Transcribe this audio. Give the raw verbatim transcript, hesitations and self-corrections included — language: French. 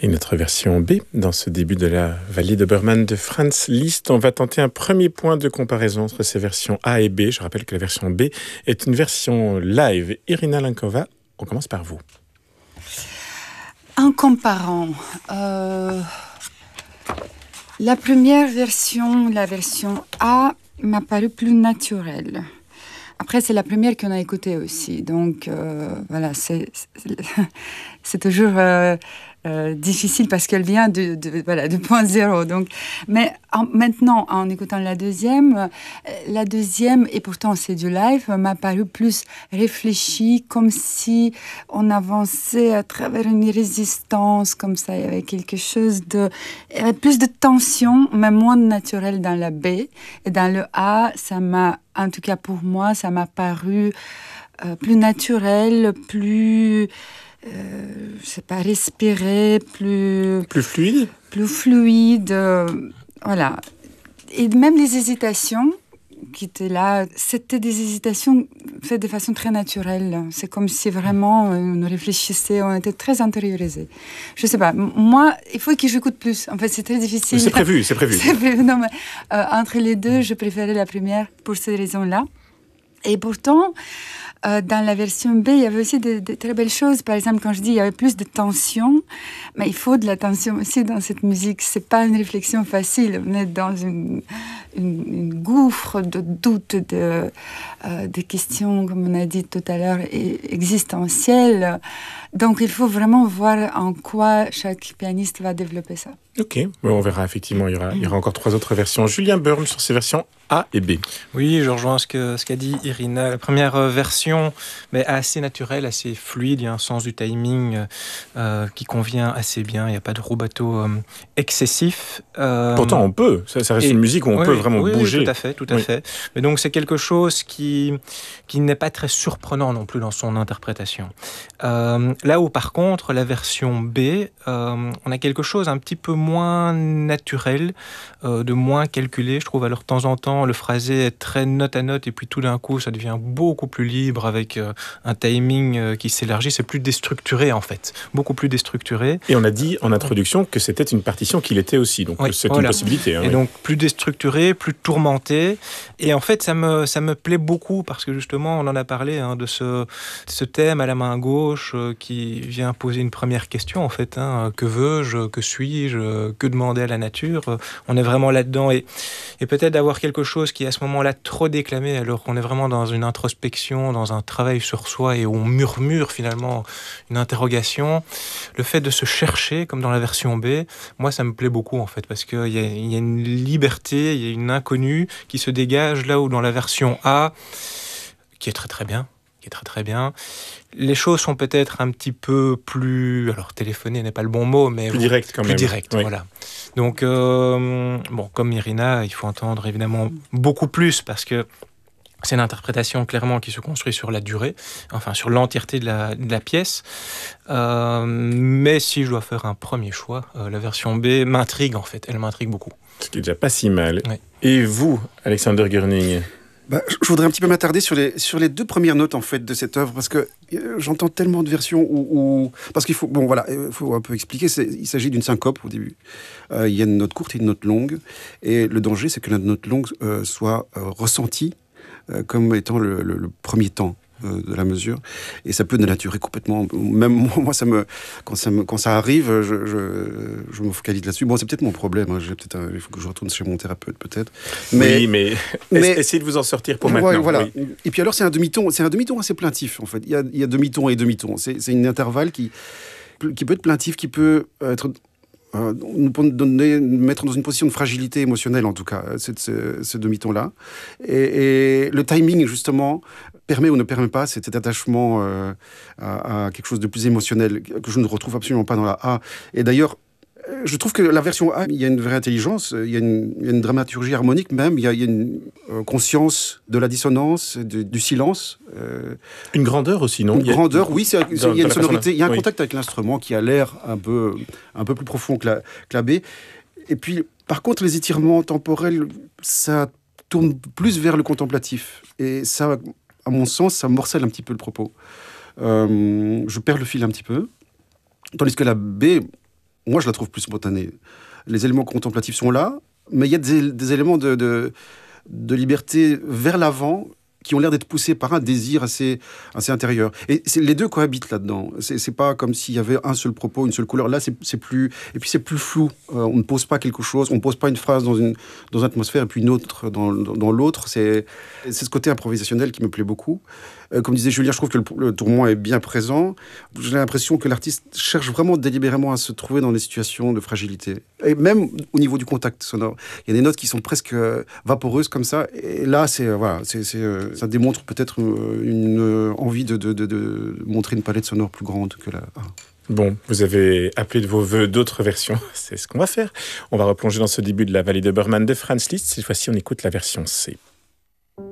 Et notre version B, dans ce début de la vallée de Berman de Franz Liszt, on va tenter un premier point de comparaison entre ces versions A et B. Je rappelle que la version B est une version live. Irina Lankova, on commence par vous. En comparant, euh, la première version, la version A, m'a paru plus naturelle. Après, c'est la première qu'on a écoutée aussi. Donc, euh, voilà, c'est, c'est, c'est toujours euh, euh, difficile parce qu'elle vient de, de, voilà, de point zéro. Donc, mais en, maintenant, en écoutant la deuxième, euh, la deuxième, et pourtant c'est du live, m'a paru plus réfléchie, comme si on avançait à travers une résistance, comme ça, il y avait quelque chose de... Il y avait plus de tension, mais moins naturel dans la B. Et dans le A, ça m'a... En tout cas, pour moi, ça m'a paru euh, plus naturel, plus, euh, je sais pas, respiré, plus... Plus fluide Plus fluide, euh, voilà. Et même les hésitations qui étaient là, c'était des hésitations faites de façon très naturelle. C'est comme si vraiment on réfléchissait, on était très intériorisés. Je sais pas, moi, il faut que j'écoute plus. En fait, c'est très difficile. C'est prévu, c'est prévu. C'est prévu. Non, mais, euh, entre les deux, je préférais la première pour ces raisons-là. Et pourtant, euh, dans la version B, il y avait aussi de, de très belles choses. Par exemple, quand je dis il y avait plus de tension, mais il faut de la tension aussi dans cette musique. C'est pas une réflexion facile. On est dans une, une, une gouffre de doutes, de, euh, de questions, comme on a dit tout à l'heure, existentielles. Donc, il faut vraiment voir en quoi chaque pianiste va développer ça. Ok, on verra effectivement, il y aura, il y aura encore trois autres versions. Julien Böhm sur ces versions A et B. Oui, je rejoins ce, que, ce qu'a dit Irina. La première version est assez naturelle, assez fluide, il y a un sens du timing euh, qui convient assez bien, il n'y a pas de rubato euh, excessif. Euh, Pourtant on peut, ça, ça reste et, une musique où on oui, peut vraiment oui, bouger. Oui, tout à fait, tout à oui. fait. Mais donc c'est quelque chose qui, qui n'est pas très surprenant non plus dans son interprétation. Euh, là où par contre, la version B, euh, on a quelque chose un petit peu moins naturel, euh, de moins calculé, je trouve. Alors de temps en temps, le phrasé est très note à note et puis tout d'un coup, ça devient beaucoup plus libre avec euh, un timing euh, qui s'élargit. C'est plus déstructuré en fait, beaucoup plus déstructuré. Et on a dit en introduction que c'était une partition qu'il était aussi, donc oui, c'est voilà. une possibilité. Hein, et oui. donc plus déstructuré, plus tourmenté. Et en fait, ça me, ça me plaît beaucoup parce que justement, on en a parlé hein, de ce, ce thème à la main gauche euh, qui vient poser une première question en fait. Hein, que veux-je, que suis-je, que demander à la nature? On est vraiment là-dedans et, et peut-être d'avoir quelque chose qui est à ce moment-là trop déclamé alors qu'on est vraiment dans une introspection, dans un travail sur soi et où on murmure finalement une interrogation. Le fait de se chercher, comme dans la version B, moi ça me plaît beaucoup en fait parce qu'il y a, il y a une liberté, il y a une inconnue qui se dégage là où dans la version A, qui est très très bien, qui est très très bien, les choses sont peut-être un petit peu plus... Alors, téléphoner n'est pas le bon mot, mais... Plus direct quand plus même. Plus direct, oui. Voilà. Donc, euh, bon, comme Irina, il faut entendre évidemment beaucoup plus parce que c'est une interprétation clairement qui se construit sur la durée, enfin sur l'entièreté de la, de la pièce. Euh, mais si je dois faire un premier choix, euh, la version B m'intrigue en fait, elle m'intrigue beaucoup. Ce qui est déjà pas si mal. Oui. Et vous, Alexander Gurning ? Bah, je voudrais un petit peu m'attarder sur les, sur les deux premières notes en fait de cette œuvre parce que euh, j'entends tellement de versions où, où parce qu'il faut bon voilà il faut un peu expliquer c'est, il s'agit d'une syncope au début euh, il y a une note courte et une note longue et le danger c'est que la note longue euh, soit euh, ressentie euh, comme étant le, le, le premier temps de la mesure et ça peut dénaturer complètement même moi ça me quand ça me quand ça arrive je je, je me focalise là-dessus bon c'est peut-être mon problème hein. J'ai peut-être un, il faut que je retourne chez mon thérapeute peut-être mais oui mais, mais essayez de vous en sortir pour maintenant ouais, voilà oui. Et puis alors c'est un demi-ton c'est un demi-ton assez plaintif en fait il y a il y a demi-ton et demi-ton c'est c'est une intervalle qui qui peut être plaintif qui peut être Euh, nous donner, mettre dans une position de fragilité émotionnelle en tout cas, c'est ce, ce demi-ton-là. Et, et le timing justement permet ou ne permet pas cet attachement euh, à, à quelque chose de plus émotionnel que je ne retrouve absolument pas dans la A. Et d'ailleurs, je trouve que la version A, il y a une vraie intelligence, il y a une, il y a une dramaturgie harmonique même, il y a, il y a une euh, conscience de la dissonance, de, du silence. Euh, une grandeur aussi, non? Une grandeur, oui, c'est, c'est, dans, il y a une sonorité, il y a un oui. contact avec l'instrument qui a l'air un peu, un peu plus profond que la, que la B. Et puis, par contre, les étirements temporels, ça tourne plus vers le contemplatif. Et ça, à mon sens, ça morcelle un petit peu le propos. Euh, je perds le fil un petit peu. Tandis que la B... moi, je la trouve plus spontanée. Les éléments contemplatifs sont là, mais il y a des, des éléments de, de, de liberté vers l'avant qui ont l'air d'être poussés par un désir assez, assez intérieur. Et c'est, les deux cohabitent là-dedans. C'est, c'est pas comme s'il y avait un seul propos, une seule couleur. Là, c'est, c'est plus... Et puis, c'est plus flou. Euh, on ne pose pas quelque chose, on ne pose pas une phrase dans une, dans une atmosphère et puis une autre dans, dans, dans l'autre. C'est, c'est ce côté improvisationnel qui me plaît beaucoup. Euh, comme disait Julien, je trouve que le, le tourment est bien présent. J'ai l'impression que l'artiste cherche vraiment délibérément à se trouver dans des situations de fragilité. Et même au niveau du contact sonore. Il y a des notes qui sont presque euh, vaporeuses comme ça. Et là, c'est... Euh, voilà, c'est... c'est euh, ça démontre peut-être une envie de, de, de, de montrer une palette sonore plus grande que la... Bon, vous avez appelé de vos voeux d'autres versions. C'est ce qu'on va faire. On va replonger dans ce début de la vallée de Burman de Franz Liszt. Cette fois-ci, on écoute la version C.